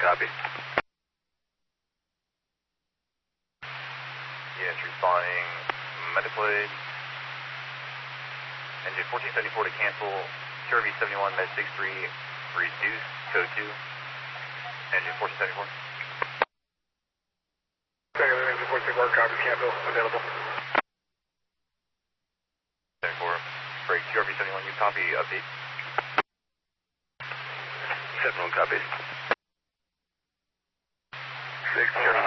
copy. Yes, responding medical aid. Engine 1474 to cancel. Curvy 71 med 63 reduce code 2. Engine 1474. Engine 1474 copy, cancel available. 74. Break QRV 71, you copy, update. 71 copies. 609.